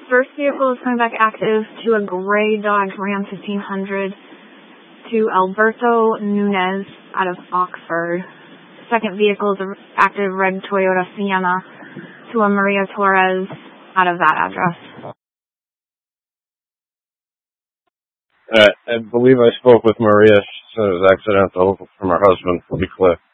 First vehicle is coming back active to a gray Dodge Ram 1500 to Alberto Nunez out of Oxford. Second vehicle is an active red Toyota Sienna to a Maria Torres out of that address. I believe I spoke with Maria. She said it was accidental from her husband, to be clear.